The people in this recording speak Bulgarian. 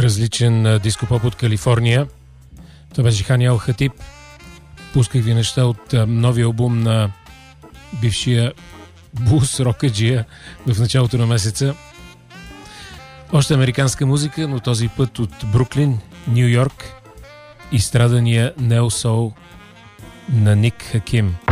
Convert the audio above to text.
различен дископоп от Калифорния. Това беше Хани Ел Хатиб. Пусках ви неща от новия албум на бившия блус рокаджия в началото на месеца. Още американска музика, но този път от Бруклин, Ню Йорк, и страдания нео-соул на Ник Хаким.